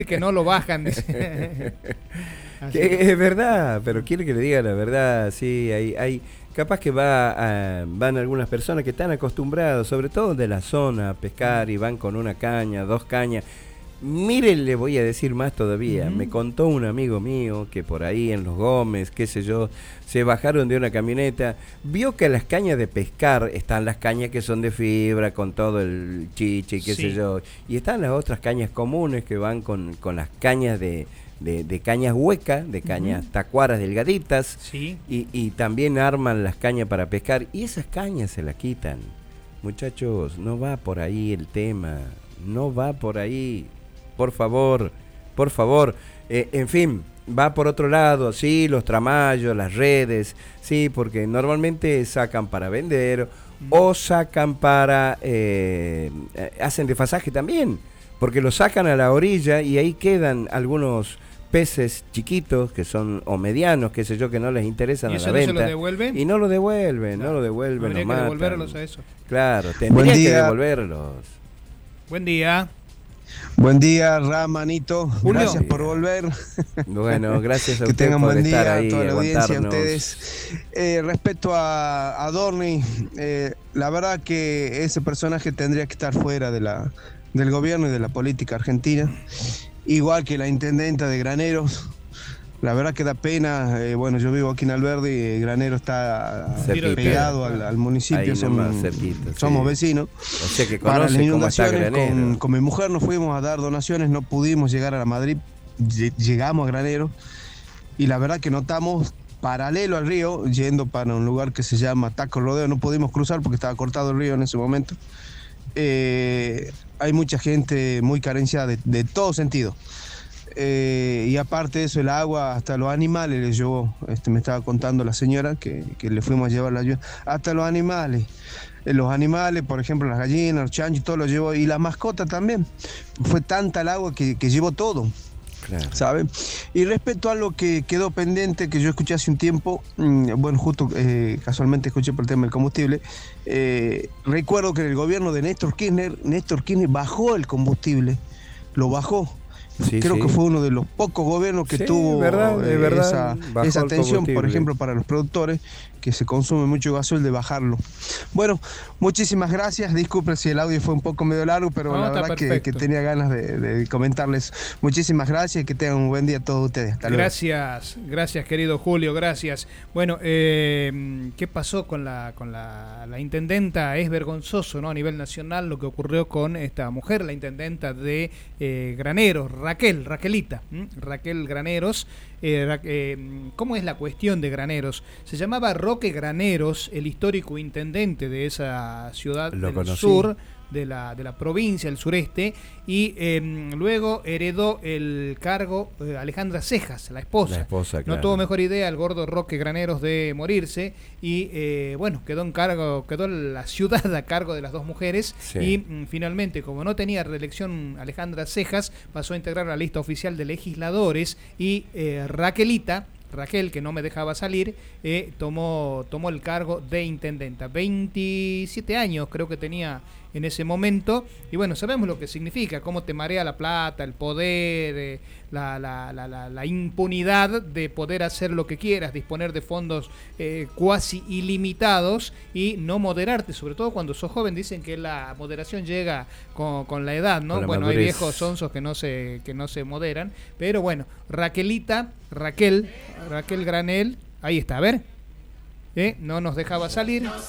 que no lo bajan. Dice. Que es verdad, pero quiere que le diga la verdad. Sí, hay capaz que van algunas personas que están acostumbradas, sobre todo de la zona, a pescar y van con una caña, dos cañas. Miren, le voy a decir más todavía. Me contó un amigo mío que por ahí en Los Gómez, qué sé yo, se bajaron de una camioneta, vio que las cañas de pescar están las cañas que son de fibra, con todo el chiche, qué sé yo, y están las otras cañas comunes que van con las cañas de cañas huecas, de cañas tacuaras delgaditas, y también arman las cañas para pescar, y esas cañas se las quitan. Muchachos, no va por ahí el tema, no va por ahí. Por favor, en fin, va por otro lado, sí, los tramallos, las redes, sí, porque normalmente sacan para vender o sacan para, hacen desfasaje también, porque lo sacan a la orilla y ahí quedan algunos peces chiquitos que son o medianos, qué sé yo, que no les interesan a la venta. ¿Y eso no se lo devuelven? Y no lo devuelven, claro. No lo devuelven, Habría que devolverlos a eso. Claro, tendría que devolverlos. Buen día. Buen día, Ramanito. Gracias por volver. Bueno, gracias a que usted tengan por buen estar día ahí, a toda la audiencia, a aguantarnos. ustedes. Respecto a Dorni, la verdad que ese personaje tendría que estar fuera del gobierno y de la política argentina, igual que la intendenta de Graneros. La verdad que da pena. Bueno, yo vivo aquí en Alberdi y Granero está pegado al municipio, somos vecinos. O sea que para las inundaciones cómo está con mi mujer nos fuimos a dar donaciones, no pudimos llegar a la Madrid, llegamos a Granero y la verdad que notamos paralelo al río, yendo para un lugar que se llama Taco Rodeo, no pudimos cruzar porque estaba cortado el río en ese momento. Hay mucha gente muy carenciada de todo sentido. Y aparte de eso, el agua, hasta los animales les llevó. Me estaba contando la señora que le fuimos a llevar la ayuda. Hasta los animales, por ejemplo, las gallinas, los chanchos, todo lo llevó. Y la mascota también. Fue tanta el agua que llevó todo. Claro. ¿Sabe? Y respecto a lo que quedó pendiente, que yo escuché hace un tiempo, bueno, justo casualmente escuché por el tema del combustible, recuerdo que en el gobierno de Néstor Kirchner bajó el combustible, lo bajó. Sí, creo que fue uno de los pocos gobiernos que tuvo esa atención, por ejemplo, para los productores, que se consume mucho gasoil, de bajarlo. Bueno, muchísimas gracias. Disculpen si el audio fue un poco medio largo, pero la verdad que tenía ganas de comentarles. Muchísimas gracias y que tengan un buen día a todos ustedes. Hasta luego. Gracias querido Julio, gracias. Bueno, ¿qué pasó con la intendenta? Es vergonzoso, ¿no? A nivel nacional lo que ocurrió con esta mujer, la intendenta de Graneros, Raquelita, Raquel Graneros. ¿Cómo es la cuestión de Graneros? Se llamaba Roque Graneros, el histórico intendente de esa ciudad del sur, de la provincia, el sureste, y luego heredó el cargo Alejandra Cejas, la esposa. Claro. No tuvo mejor idea el gordo Roque Graneros de morirse y bueno, quedó la ciudad a cargo de las dos mujeres y finalmente, como no tenía reelección Alejandra Cejas, pasó a integrar la lista oficial de legisladores y Raquel, que no me dejaba salir, tomó el cargo de intendenta. 27 años creo que tenía en ese momento, y bueno, sabemos lo que significa, cómo te marea la plata, el poder, la impunidad de poder hacer lo que quieras, disponer de fondos cuasi ilimitados y no moderarte, sobre todo cuando sos joven. Dicen que la moderación llega con la edad, ¿no? Bueno, madurez. Hay viejos sonsos que no se moderan, pero bueno, Raquel Granel, ahí está, a ver, no nos dejaba salir.